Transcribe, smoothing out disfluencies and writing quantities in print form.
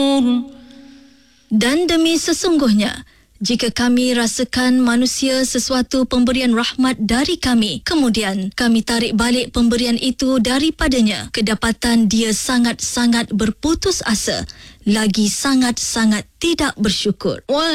Dan demi sesungguhnya, jika kami rasakan manusia sesuatu pemberian rahmat dari kami, kemudian kami tarik balik pemberian itu daripadanya, kedapatan dia sangat-sangat berputus asa, lagi sangat-sangat tidak bersyukur.